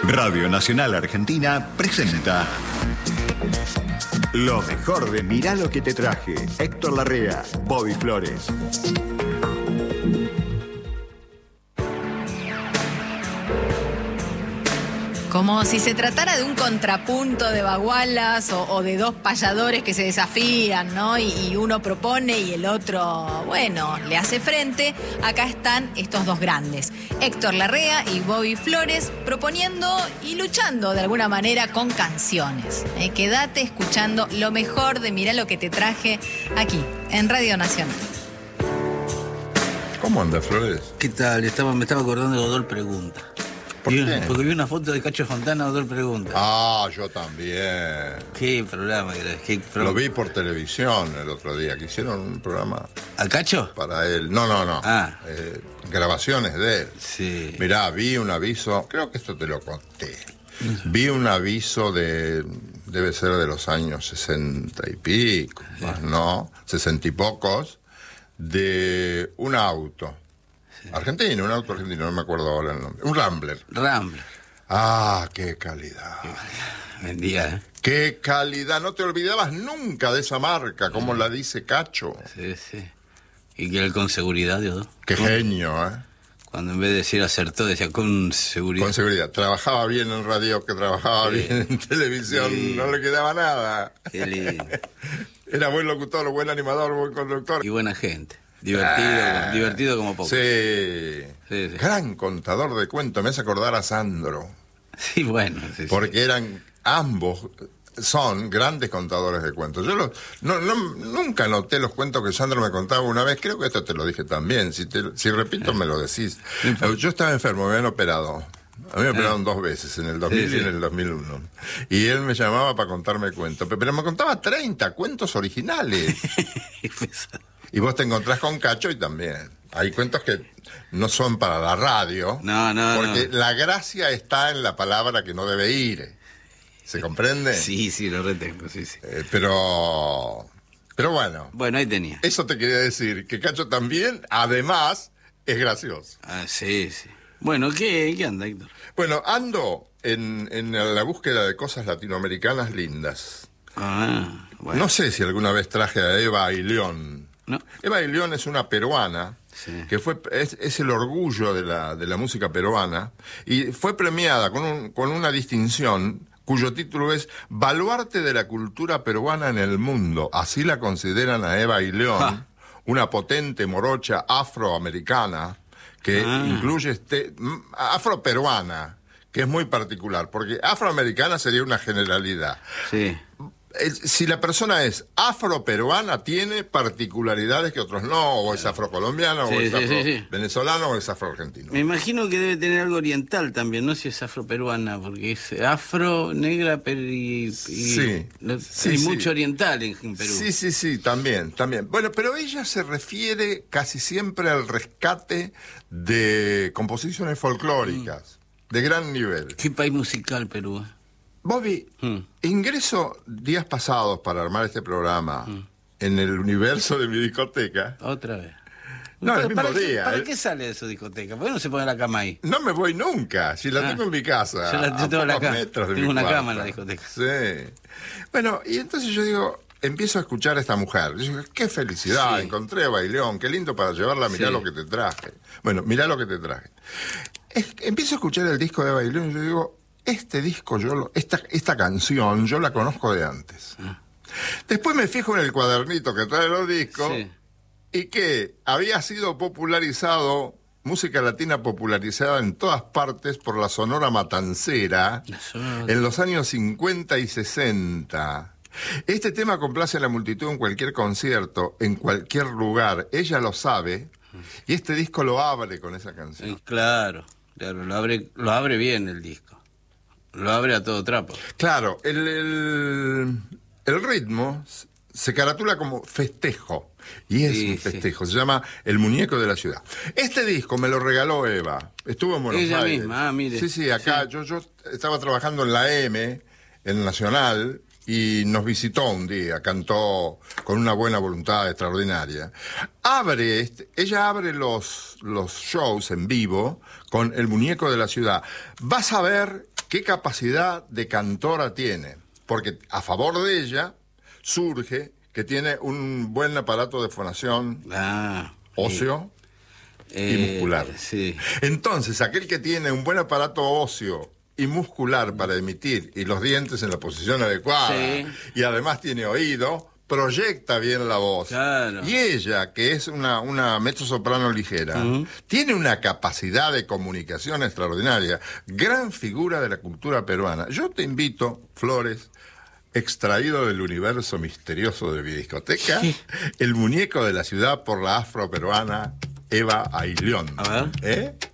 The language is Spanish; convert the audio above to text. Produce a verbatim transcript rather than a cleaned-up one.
Radio Nacional Argentina presenta lo mejor de Mirá lo que te traje. Héctor Larrea, Bobby Flores. Como si se tratara de un contrapunto de bagualas o, o de dos payadores que se desafían, ¿no? Y, y uno propone y el otro, bueno, le hace frente. Acá están estos dos grandes, Héctor Larrea y Bobby Flores, proponiendo y luchando de alguna manera con canciones. Eh, quédate escuchando lo mejor de Mirá lo que te traje aquí, en Radio Nacional. ¿Cómo anda, Flores? ¿Qué tal? Estaba, me estaba acordando de Godol Pregunta. ¿Por Vi- qué? Porque vi una foto de Cacho Fontana, Godol Pregunta. Ah, yo también. Qué programa, que era, qué pro- Lo vi por televisión el otro día, que hicieron un programa ¿Al Cacho? para él. No, no, no. Ah. Eh, grabaciones de él. Sí. Mirá, vi un aviso, creo que esto te lo conté. Vi un aviso de, debe ser de los años sesenta y pico, más no, sesenta y pocos, de un auto. Argentino, un auto argentino, no me acuerdo ahora el nombre. Un Rambler. Rambler. Ah, qué calidad. Vendía, ¿eh? Qué calidad. No te olvidabas nunca de esa marca, como la dice Cacho. Sí, sí. Y que él con seguridad, Dios. Qué genio, ¿eh? Cuando en vez de decir acertó, decía con seguridad. Con seguridad. Trabajaba bien en radio, que trabajaba Sí. bien en televisión, Sí. no le quedaba nada. Qué lindo. Era buen locutor, buen animador, buen conductor. Y buena gente. Divertido, Ah. divertido como poco. Sí. Sí, sí. Gran contador de cuentos. Me hace acordar a Sandro. Sí, bueno. Sí, sí. Porque eran ambos, son grandes contadores de cuentos. Yo lo- no, no, nunca noté los cuentos que Sandro me contaba una vez. Creo que esto te lo dije también. Si, te, si repito, me lo decís. Yo estaba enfermo, me habían operado. A mí me operaron dos veces, en el dos mil Sí, sí. y en el dos mil uno. Y él me llamaba para contarme cuentos. Pe- Pero me contaba treinta cuentos originales. Qué pesado. Y vos te encontrás con Cacho y también. Hay cuentos que no son para la radio. No, no, Porque no. la gracia está en la palabra que no debe ir. ¿Se comprende? Sí, sí, lo retengo, sí, sí. Eh, pero, pero bueno, Bueno, ahí tenía. eso te quería decir, que Cacho también, además, es gracioso. Ah, sí, sí. Bueno, ¿qué, qué anda, Héctor? Bueno, ando en, en la búsqueda de cosas latinoamericanas lindas. Ah, bueno. No sé si alguna vez traje a Eva Ailión. No. Eva Ailión es una peruana, Sí. que fue es, es el orgullo de la, de la música peruana, y fue premiada con, un, con una distinción cuyo título es Baluarte de la cultura peruana en el mundo. Así la consideran a Eva Ailión, Ja. una potente morocha afroamericana que Ah. incluye este mm, afroperuana, que es muy particular, porque afroamericana sería una generalidad. Sí. El- Si la persona es afroperuana, tiene particularidades que otros no, o es afrocolombiano, Sí, o es sí, sí, sí. afro-venezolano, o es afroargentino. Me imagino que debe tener algo oriental también, no sé si es afroperuana, porque es afro, negra, pero y, y- Sí, no- sí, hay sí. mucho oriental en, en Perú. Sí, sí, sí, también, también. Bueno, pero ella se refiere casi siempre al rescate de composiciones folclóricas, de gran nivel. Qué país musical Perú. ¿eh? Bobby, Mm. ingreso días pasados para armar este programa en el universo de mi discoteca. Otra vez. No, el ¿Para, mismo para qué, día, ¿Para eh. qué sale de su discoteca? ¿Por qué no se pone la cama ahí? No me voy nunca, si la Ah. tengo en mi casa. Yo la- yo a tengo la pocos cama. metros de Tengo mi una cuarto. cama en la discoteca. Sí. Bueno, y entonces yo digo, empiezo a escuchar a esta mujer. Yo digo, qué felicidad, Sí. encontré a Bailón, qué lindo para llevarla, mirá Sí. lo que te traje. Bueno, mirá lo que te traje. Es- empiezo a escuchar el disco de Bailón y yo digo, este disco, yo lo- esta, esta canción, yo la conozco de antes. Ah. Después me fijo en el cuadernito que trae los discos Sí. y que había sido popularizado, música latina popularizada en todas partes por la Sonora Matancera La Sonora- en los años cincuenta y sesenta. Este tema complace a la multitud en cualquier concierto, en cualquier lugar. Ella lo sabe y este disco lo abre con esa Sí, canción. claro, claro, lo abre, lo abre bien el disco. Lo abre a todo trapo. Claro, el, el, el ritmo se caratula como festejo. Y es Sí, un festejo, se llama El Muñeco de la Ciudad. Este disco me lo regaló Eva. Estuvo en Buenos Ella Aires. misma, ah, mire. Sí, sí, acá Sí. Yo, yo estaba trabajando en la M, en Nacional, y nos visitó un día, cantó con una buena voluntad extraordinaria. Abre, este- ella abre los, los shows en vivo con El Muñeco de la Ciudad. Vas a ver ¿qué capacidad de cantora tiene? Porque a favor de ella surge que tiene un buen aparato de fonación Ah, óseo sí. y Eh, muscular. Sí. Entonces, aquel que tiene un buen aparato óseo y muscular para emitir y los dientes en la posición adecuada Sí. y además tiene oído, proyecta bien la voz. Claro. Y ella, que es una, una mezzosoprano ligera, Ujú. tiene una capacidad de comunicación extraordinaria, gran figura de la cultura peruana. Yo te invito, Flores, extraído del universo misterioso de mi discoteca, Sí. el muñeco de la ciudad por la afroperuana Eva Ailión. A ver. ¿Eh?